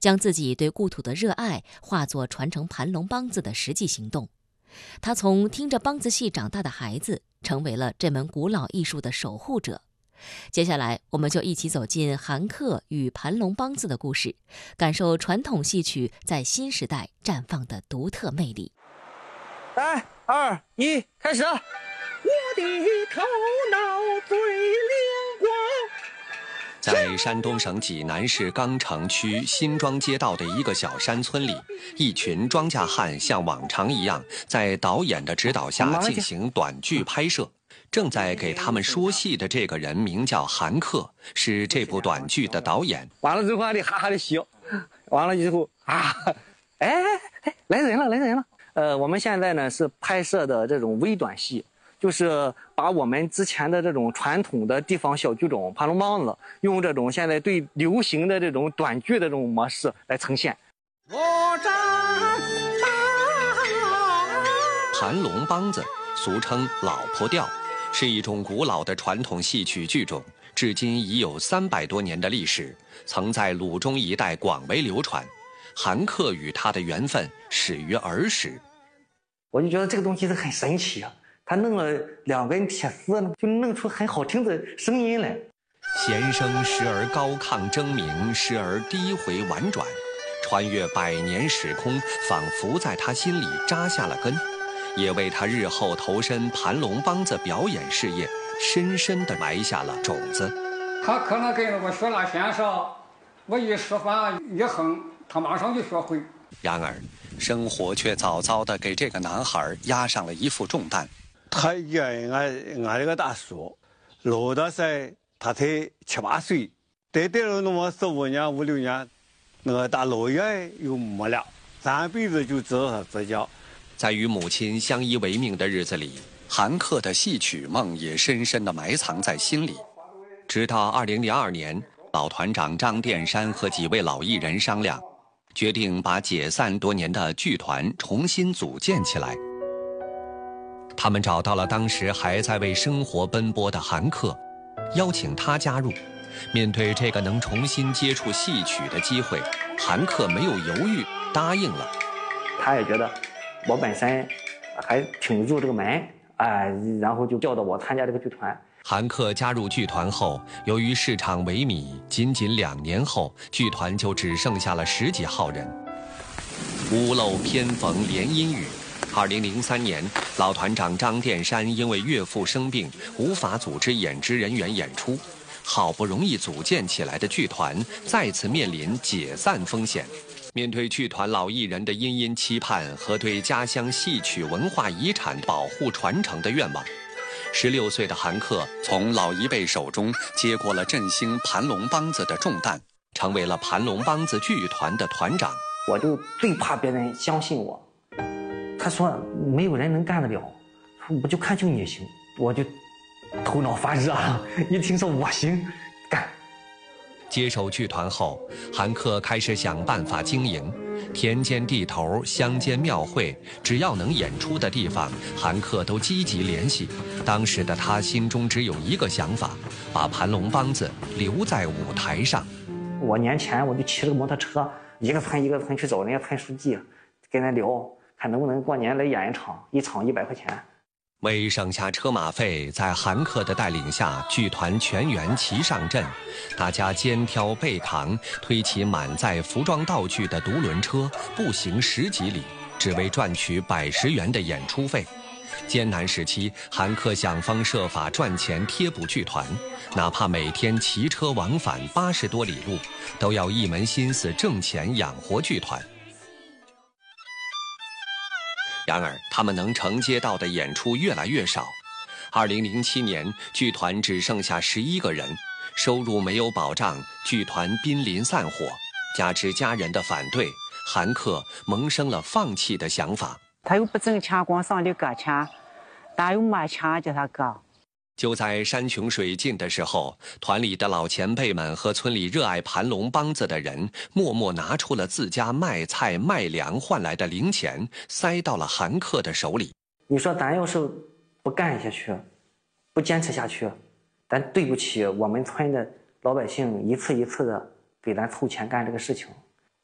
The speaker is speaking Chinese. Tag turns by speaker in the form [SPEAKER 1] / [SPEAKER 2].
[SPEAKER 1] 将自己对故土的热爱化作传承盘龙梆子的实际行动。他从听着梆子戏长大的孩子，成为了这门古老艺术的守护者。接下来，我们就一起走进韩客与盘龙梆子的故事，感受传统戏曲在新时代绽放的独特魅力。
[SPEAKER 2] 3、2、1，开始！我的头脑最灵光。
[SPEAKER 3] 在山东省济南市钢城区新庄街道的一个小山村里，一群庄稼汉像往常一样，在导演的指导下进行短剧拍摄。正在给他们说戏的这个人名叫韩克，是这部短剧的导演。
[SPEAKER 2] 完了之后还得哈哈的笑，完了以后来人了。我们现在呢是拍摄的这种微短戏，就是把我们之前的这种传统的地方小剧种盘龙梆子，用这种现在对流行的这种短剧的这种模式来呈现。
[SPEAKER 3] 盘龙梆子俗称老婆调，是一种古老的传统戏曲剧种，至今已有300多年的历史，曾在鲁中一带广为流传。韩克与他的缘分始于儿时。
[SPEAKER 2] 我就觉得这个东西是很神奇啊，他弄了2根铁丝，就弄出很好听的声音来。
[SPEAKER 3] 弦声时而高亢狰鸣，时而低回婉转，穿越100年时空，仿佛在他心里扎下了根，也为他日后投身盘龙梆子表演事业深深地埋下了种子。
[SPEAKER 4] 他可能跟我学了先生，我一示范一哼，他马上就学会。
[SPEAKER 3] 然而生活却早早地给这个男孩压上了一副重担。
[SPEAKER 5] 他养俺这个大叔，老的时他才7、8岁，待了那么15年、5、6年，那个大老爷又没了，3辈子就知道他自教。
[SPEAKER 3] 在与母亲相依为命的日子里，韩克的戏曲梦也深深地埋藏在心里。直到2002年，老团长张殿山和几位老艺人商量，决定把解散多年的剧团重新组建起来。他们找到了当时还在为生活奔波的韩克，邀请他加入。面对这个能重新接触戏曲的机会，韩克没有犹豫，答应了。
[SPEAKER 2] 他也觉得我本身还挺入这个门，然后就叫到我参加这个剧团。
[SPEAKER 3] 韩克加入剧团后，由于市场萎靡，仅2年后，剧团就只剩下了10几号人。屋漏偏逢连阴雨，2003年，老团长张殿山因为岳父生病，无法组织演职人员演出，好不容易组建起来的剧团再次面临解散风险。面对剧团老艺人的殷殷期盼和对家乡戏曲文化遗产保护传承的愿望，16岁的韩克从老一辈手中接过了振兴盘龙梆子的重担，成为了盘龙梆子剧团的团长。
[SPEAKER 2] 我就最怕别人相信我，他说没有人能干得了，我就看就你行，我就头脑发热啊！一听说我行，干。
[SPEAKER 3] 接手剧团后，韩克开始想办法经营，田间地头、乡间庙会，只要能演出的地方，韩克都积极联系。当时的他心中只有一个想法，把盘龙梆子留在舞台上。
[SPEAKER 2] 我年前我就骑着个摩托车，一个村一个村去找人家村书记，跟他聊，看能不能过年来演一场，一场100块钱。
[SPEAKER 3] 为省下车马费，在韩克的带领下，剧团全员齐上阵，大家肩挑背扛，推起满载服装道具的独轮车，步行10几里，只为赚取110元的演出费。艰难时期，韩克想方设法赚钱贴补剧团，哪怕每天骑车往返80多里路，都要一门心思挣钱养活剧团。然而，他们能承接到的演出越来越少。2007年，剧团只剩下11个人，收入没有保障，剧团濒临散伙。加之家人的反对，韩克萌生了放弃的想法。
[SPEAKER 6] 他又不挣钱，光上的搁钱，哪有没钱叫他搁？
[SPEAKER 3] 就在山穷水尽的时候，团里的老前辈们和村里热爱盘龙梆子的人，默默拿出了自家卖菜卖粮换来的零钱，塞到了韩克的手里。
[SPEAKER 2] 你说咱要是不干下去，不坚持下去，咱对不起我们村的老百姓一次一次的给咱凑钱干这个事情。